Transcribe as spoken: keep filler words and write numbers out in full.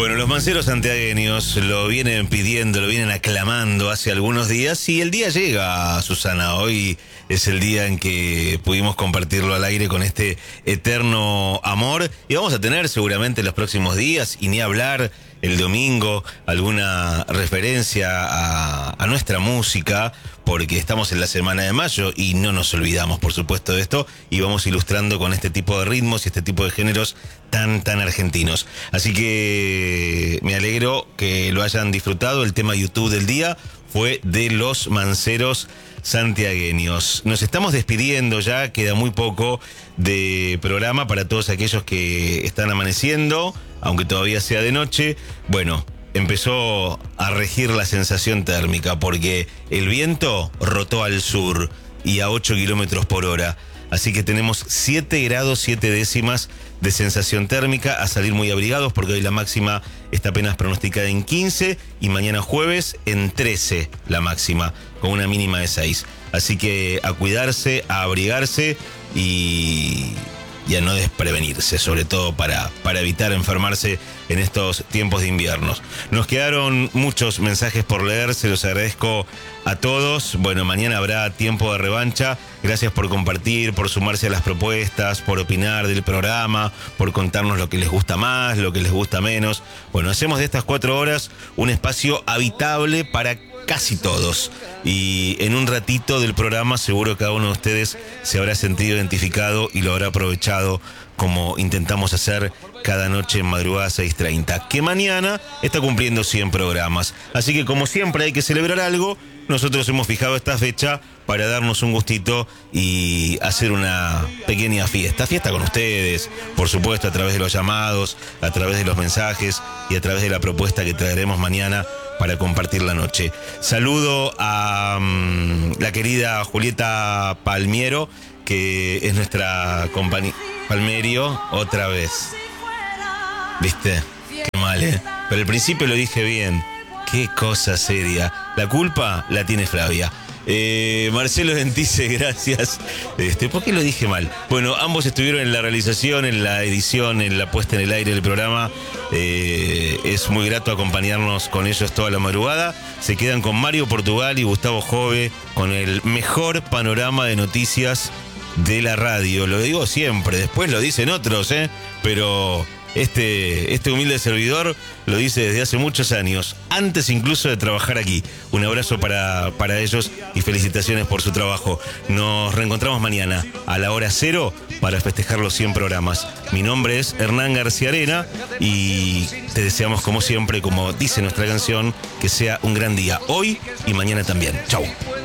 Bueno, los manceros santiagueños lo vienen pidiendo, lo vienen aclamando hace algunos días y el día llega, Susana. Hoy es el día en que pudimos compartirlo al aire con este eterno amor y vamos a tener seguramente en los próximos días, y ni hablar el domingo, alguna referencia a, a nuestra música, porque estamos en la semana de mayo y no nos olvidamos, por supuesto, de esto, y vamos ilustrando con este tipo de ritmos y este tipo de géneros tan, tan argentinos. Así que me alegro que lo hayan disfrutado. El tema YouTube del día fue de los manceros santiagueños. Nos estamos despidiendo ya, queda muy poco de programa para todos aquellos que están amaneciendo, aunque todavía sea de noche. Bueno, empezó a regir la sensación térmica porque el viento rotó al sur y a ocho kilómetros por hora. Así que tenemos siete grados siete décimas de sensación térmica, a salir muy abrigados porque hoy la máxima está apenas pronosticada en quince y mañana jueves en trece la máxima, con una mínima de seis. Así que a cuidarse, a abrigarse y, y a no desprevenirse, sobre todo para, para evitar enfermarse en estos tiempos de inviernos. Nos quedaron muchos mensajes por leer, se los agradezco a todos. Bueno, mañana habrá tiempo de revancha. Gracias por compartir, por sumarse a las propuestas, por opinar del programa, por contarnos lo que les gusta más, lo que les gusta menos. Bueno, hacemos de estas cuatro horas un espacio habitable para casi todos. Y en un ratito del programa seguro cada uno de ustedes se habrá sentido identificado y lo habrá aprovechado, como intentamos hacer cada noche en madrugada seis treinta, que mañana está cumpliendo cien programas. Así que como siempre hay que celebrar algo. Nosotros hemos fijado esta fecha para darnos un gustito y hacer una pequeña fiesta. Fiesta con ustedes, por supuesto, a través de los llamados, a través de los mensajes y a través de la propuesta que traeremos mañana para compartir la noche. Saludo a um, la querida Julieta Palmiero, que es nuestra compañera. Palmerio, otra vez. ¿Viste? Qué mal, ¿eh? Pero al principio lo dije bien. Qué cosa seria. La culpa la tiene Flavia. Eh, Marcelo Gentice, gracias. Este, ¿Por qué lo dije mal? Bueno, ambos estuvieron en la realización, en la edición, en la puesta en el aire del programa. Eh, es muy grato acompañarnos con ellos toda la madrugada. Se quedan con Mario Portugal y Gustavo Jove con el mejor panorama de noticias de la radio. Lo digo siempre, después lo dicen otros, ¿eh? Pero este, este humilde servidor lo dice desde hace muchos años, antes incluso de trabajar aquí. Un abrazo para, para ellos y felicitaciones por su trabajo. Nos reencontramos mañana a la hora cero para festejar los cien programas. Mi nombre es Hernán García Arena y te deseamos, como siempre, como dice nuestra canción, que sea un gran día hoy y mañana también. Chau.